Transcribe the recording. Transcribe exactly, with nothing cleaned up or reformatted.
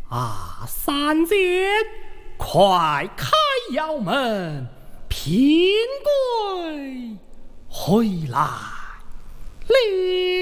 啊，三姐，快开窑门，平贵回来了。